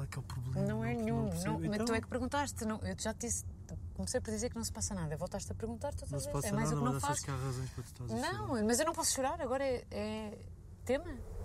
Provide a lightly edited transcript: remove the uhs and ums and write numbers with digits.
é que é o problema? Não é Não nenhum. percebo. Mas Então, tu é que perguntaste. Não, eu já te disse. Comecei por dizer que não se passa nada. Voltaste a perguntar, tu não estás se a passa é mais nada, o que não mas achas faço. que há razões para tu estás a chorar? Não, mas eu não posso chorar. Agora é tema.